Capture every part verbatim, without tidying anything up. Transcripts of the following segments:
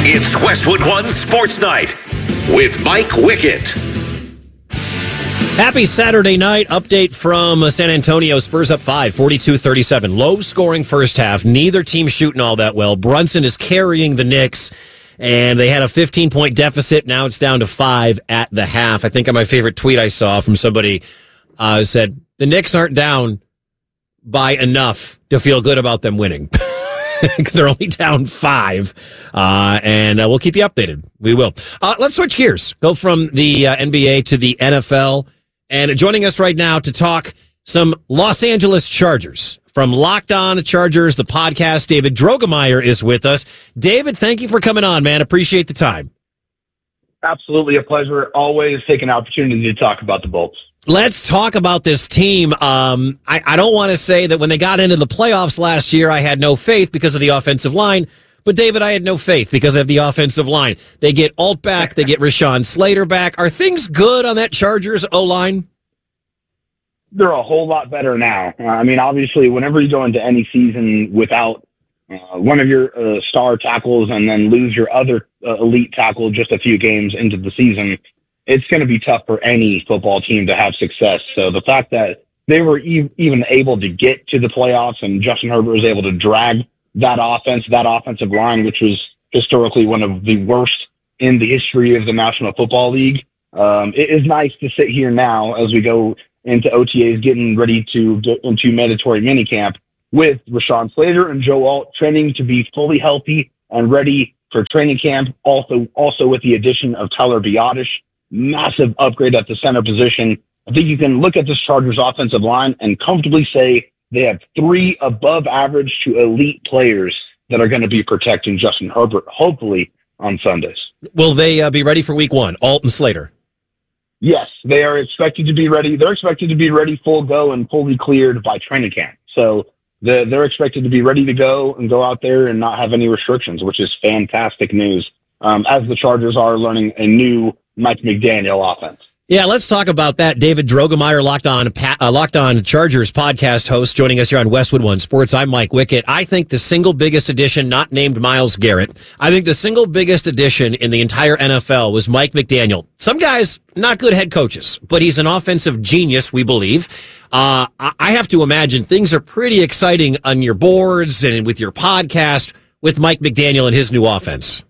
It's Westwood One Sports Night with Mike Wickett. Happy Saturday night. Update from San Antonio. Spurs up five, forty-two thirty-seven. Low scoring first half. Neither team shooting all that well. Brunson is carrying the Knicks, and they had a fifteen-point deficit. Now it's down to five at the half. I think on my favorite tweet I saw from somebody uh, said, the Knicks aren't down by enough to feel good about them winning. They're only down five, uh, and uh, we'll keep you updated. We will. Uh, let's switch gears. Go from the uh, N B A to the N F L. And joining us right now to talk some Los Angeles Chargers. From Locked On Chargers, the podcast, David Drogemeyer is with us. David, thank you for coming on, man. Appreciate the time. Absolutely a pleasure. Always take an opportunity to talk about the Bolts. Let's talk about this team. Um, I, I don't want to say that when they got into the playoffs last year, I had no faith because of the offensive line. But, David, I had no faith because of the offensive line. They get Alt back. They get Rashawn Slater back. Are things good on that Chargers O-line? They're a whole lot better now. Uh, I mean, obviously, whenever you go into any season without uh, one of your uh, star tackles and then lose your other uh, elite tackle just a few games into the season, it's going to be tough for any football team to have success. So the fact that they were e- even able to get to the playoffs and Justin Herbert was able to drag that offense, that offensive line, which was historically one of the worst in the history of the National Football League. Um, it is nice to sit here now as we go into O T As, getting ready to get into mandatory minicamp with Rashawn Slater and Joe Alt training to be fully healthy and ready for training camp. Also, also with the addition of Tyler Biadasz, massive upgrade at the center position. I think you can look at this Chargers offensive line and comfortably say they have three above average to elite players that are going to be protecting Justin Herbert, hopefully, on Sundays. Will they uh, be ready for week one, Alt and Slater? Yes, they are expected to be ready. They're expected to be ready full go and fully cleared by training camp. So the, they're expected to be ready to go and go out there and not have any restrictions, which is fantastic news, um, as the Chargers are learning a new Mike McDaniel offense. Yeah, let's talk about that. David Drogemeyer, Locked On uh, Locked On Chargers podcast host, joining us here on Westwood One Sports. I'm Mike Wickett. I think the single biggest addition, not named Myles Garrett, I think the single biggest addition in the entire N F L was Mike McDaniel. Some guys, not good head coaches, but he's an offensive genius, we believe. Uh, I have to imagine things are pretty exciting on your boards and with your podcast with Mike McDaniel and his new offense.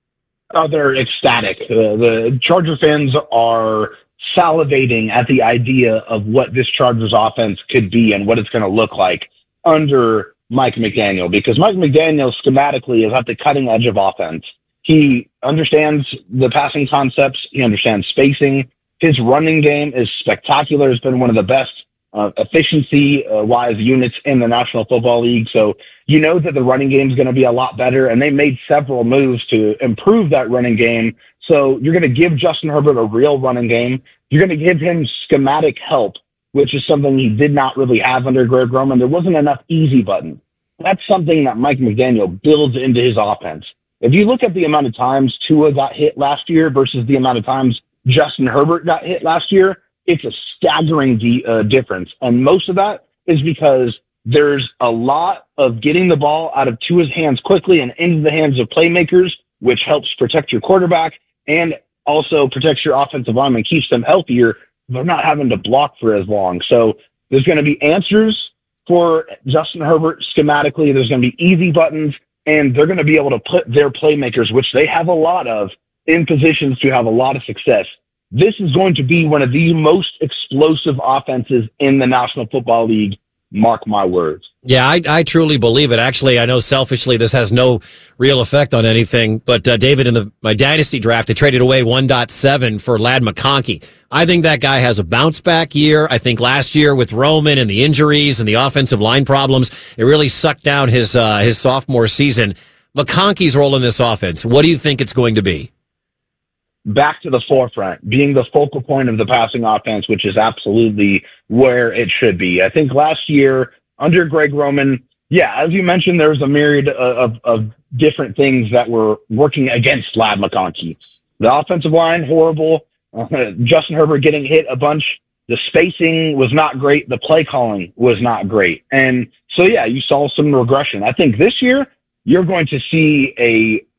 Oh, they're ecstatic. Uh, the Charger fans are salivating at the idea of what this Chargers offense could be and what it's going to look like under Mike McDaniel, because Mike McDaniel schematically is at the cutting edge of offense. He understands the passing concepts. He understands spacing. His running game is spectacular. It's been one of the best uh, efficiency-wise uh, units in the National Football League. So you know that the running game is going to be a lot better, and they made several moves to improve that running game. So you're going to give Justin Herbert a real running game. You're going to give him schematic help, which is something he did not really have under Greg Roman. There wasn't enough easy button. That's something that Mike McDaniel builds into his offense. If you look at the amount of times Tua got hit last year versus the amount of times Justin Herbert got hit last year, it's a staggering de- uh, difference. And most of that is because there's a lot of getting the ball out of Tua's hands quickly and into the hands of playmakers, which helps protect your quarterback and also protects your offensive lineman, keeps them healthier. They're not having to block for as long. So there's going to be answers for Justin Herbert schematically. There's going to be easy buttons, and they're going to be able to put their playmakers, which they have a lot of, in positions to have a lot of success. This is going to be one of the most explosive offenses in the National Football League. Mark my words. Yeah, I, I truly believe it. Actually, I know selfishly this has no real effect on anything, but uh, David, in the my dynasty draft, I traded away one point seven for Ladd McConkey. I think that guy has a bounce back year. I think last year with Roman and the injuries and the offensive line problems, it really sucked down his uh, his sophomore season. McConkey's role in this offense, what do you think it's going to be? Back to the forefront, being the focal point of the passing offense, which is absolutely where it should be. I think last year under Greg Roman, yeah, as you mentioned, there was a myriad of, of different things that were working against Ladd McConkey. The offensive line, horrible. Uh, Justin Herbert getting hit a bunch. The spacing was not great. The play calling was not great. And so, yeah, you saw some regression. I think this year you're going to see a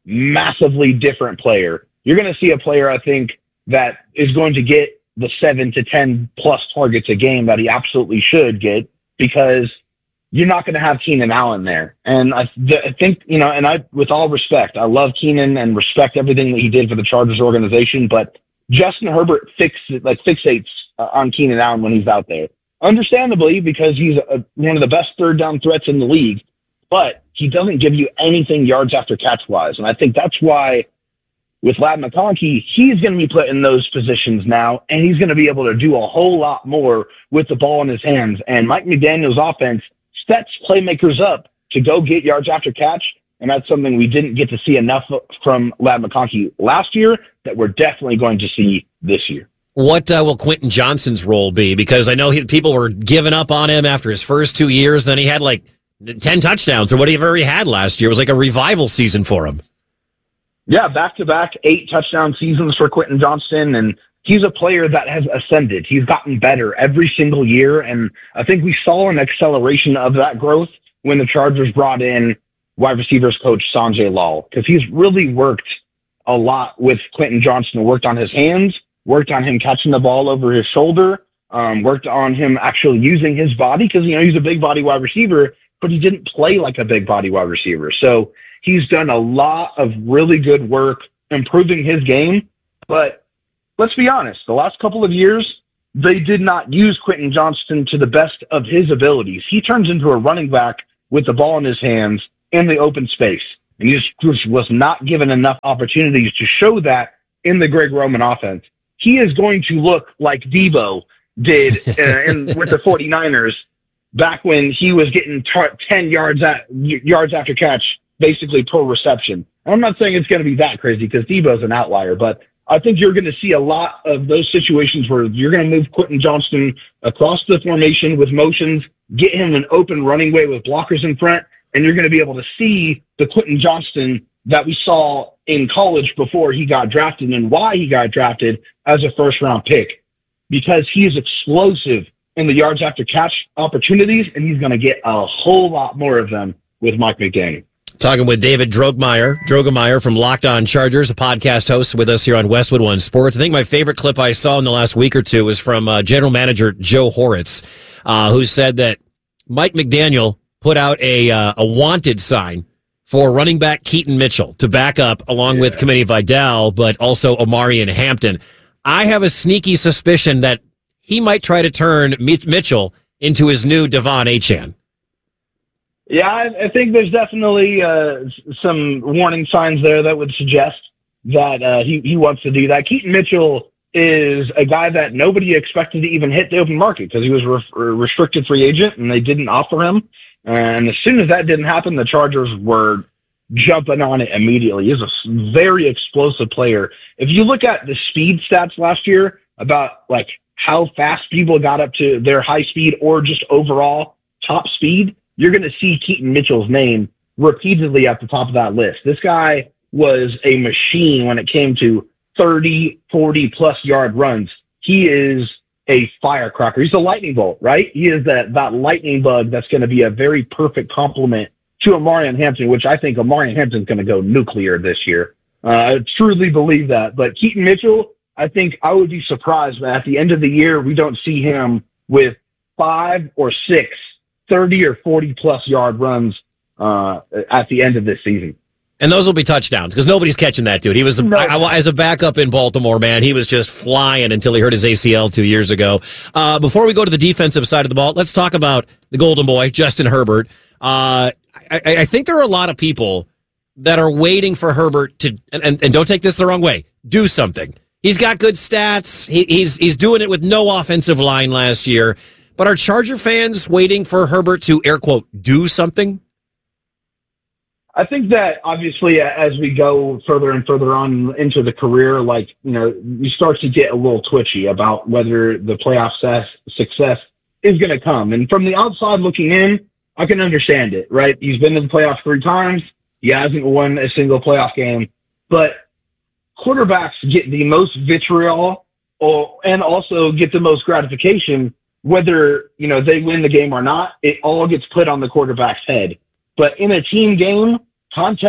massively different player. You're going to see a player, I think, that is going to get the seven to ten plus targets a game that he absolutely should get, because you're not going to have Keenan Allen there. And I, th- I think, you know, and I, with all respect, I love Keenan and respect everything that he did for the Chargers organization, but Justin Herbert fix, like fixates uh, on Keenan Allen when he's out there. Understandably, because he's a, one of the best third down threats in the league, but he doesn't give you anything yards after catch wise. And I think that's why with Ladd McConkey, he's going to be put in those positions now, and he's going to be able to do a whole lot more with the ball in his hands. And Mike McDaniel's offense sets playmakers up to go get yards after catch, and that's something we didn't get to see enough from Ladd McConkey last year that we're definitely going to see this year. What uh, will Quentin Johnston's role be? Because I know he, people were giving up on him after his first two years. Then he had like ten touchdowns or whatever he had last year. It was like a revival season for him. Yeah, back-to-back eight touchdown seasons for Quentin Johnston, and he's a player that has ascended. He's gotten better every single year, and I think we saw an acceleration of that growth when the Chargers brought in wide receivers coach Sanjay Lal, because he's really worked a lot with Quentin Johnston, worked on his hands, worked on him catching the ball over his shoulder, um, worked on him actually using his body, because, you know, he's a big body wide receiver, but he didn't play like a big body wide receiver. So he's done a lot of really good work improving his game. But let's be honest, the last couple of years, they did not use Quentin Johnston to the best of his abilities. He turns into a running back with the ball in his hands in the open space. And he just was not given enough opportunities to show that in the Greg Roman offense. He is going to look like Debo did uh, in, with the 49ers back when he was getting tar- ten yards at, yards after catch, basically per reception. And I'm not saying it's going to be that crazy because Debo's an outlier, but I think you're going to see a lot of those situations where you're going to move Quentin Johnston across the formation with motions, get him an open running way with blockers in front, and you're going to be able to see the Quentin Johnston that we saw in college before he got drafted and why he got drafted as a first-round pick, because he is explosive in the yards after catch opportunities, and he's going to get a whole lot more of them with Mike McDaniel. Talking with David Drogemeyer, Drogemeyer from Locked On Chargers, a podcast host with us here on Westwood One Sports. I think my favorite clip I saw in the last week or two was from uh, General Manager Joe Horitz, uh, who said that Mike McDaniel put out a uh, a wanted sign for running back Keaton Mitchell to back up along yeah. with Kamani Vidal, but also Omarion Hampton. I have a sneaky suspicion that he might try to turn Mitchell into his new Devon Achane. Yeah, I, I think there's definitely uh, some warning signs there that would suggest that uh, he, he wants to do that. Keaton Mitchell is a guy that nobody expected to even hit the open market because he was a re- restricted free agent and they didn't offer him. And as soon as that didn't happen, the Chargers were jumping on it immediately. He's a very explosive player. If you look at the speed stats last year about like how fast people got up to their high speed or just overall top speed, you're going to see Keaton Mitchell's name repeatedly at the top of that list. This guy was a machine when it came to thirty, forty plus yard runs. He is a firecracker. He's a lightning bolt, right? He is that, that lightning bug that's going to be a very perfect complement to Omarion Hampton, which I think Omarion Hampton's going to go nuclear this year. Uh, I truly believe that. But Keaton Mitchell, I think I would be surprised that at the end of the year, we don't see him with five or six thirty or forty plus yard runs uh, at the end of this season. And those will be touchdowns because nobody's catching that dude. He was, no. I, as a backup in Baltimore, man, he was just flying until he hurt his A C L two years ago. Uh, before we go to the defensive side of the ball, let's talk about the golden boy, Justin Herbert. Uh, I, I think there are a lot of people that are waiting for Herbert to, and, and, and don't take this the wrong way, do something. He's got good stats. He, he's he's doing it with no offensive line last year. But are Charger fans waiting for Herbert to, air quote, do something? I think that obviously as we go further and further on into the career, like, you know, you start to get a little twitchy about whether the playoff success, success is going to come. And from the outside looking in, I can understand it, right? He's been to the playoffs three times. He hasn't won a single playoff game. But quarterbacks get the most vitriol or, and also get the most gratification whether, you know, they win the game or not. It all gets put on the quarterback's head. But in a team game, context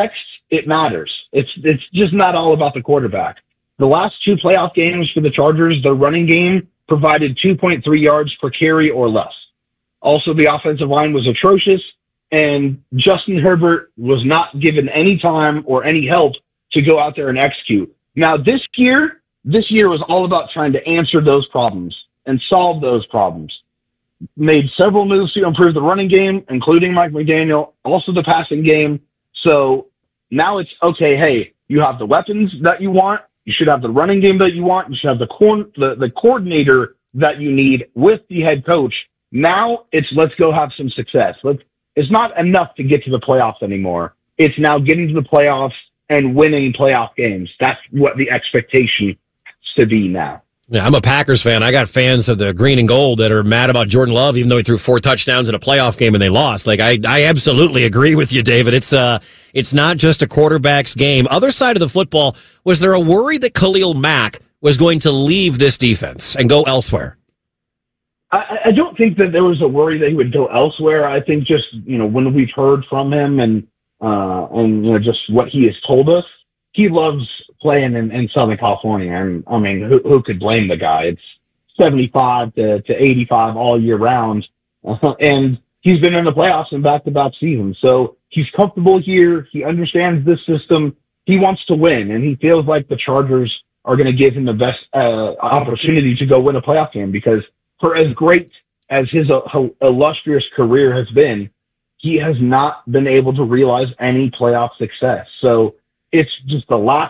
it matters. It's it's just not all about the quarterback. The last two playoff games for the Chargers, the running game provided two point three yards per carry or less. Also, the offensive line was atrocious, and Justin Herbert was not given any time or any help to go out there and execute. Now, this year, this year was all about trying to answer those problems and solve those problems. Made several moves to improve the running game, including Mike McDaniel, also the passing game. So now it's, okay, hey, you have the weapons that you want. You should have the running game that you want. You should have the, co- the, the coordinator that you need with the head coach. Now it's let's go have some success. Let's, it's not enough to get to the playoffs anymore. It's now getting to the playoffs and winning playoff games. That's what the expectation has to be now. Yeah, I'm a Packers fan. I got fans of the green and gold that are mad about Jordan Love, even though he threw four touchdowns in a playoff game and they lost. Like I, I absolutely agree with you, David. It's uh, it's not just a quarterback's game. Other side of the football, was there a worry that Khalil Mack was going to leave this defense and go elsewhere? I, I don't think that there was a worry that he would go elsewhere. I think just, you know, when we've heard from him and uh, and you know just what he has told us, he loves playing in, in Southern California. And I mean, who, who could blame the guy? It's seventy-five to, to eighty-five all year round. Uh, and he's been in the playoffs in back-to-back seasons. So he's comfortable here. He understands this system. He wants to win, and he feels like the Chargers are going to give him the best uh, opportunity to go win a playoff game, because for as great as his uh, illustrious career has been, he has not been able to realize any playoff success. So it's just the last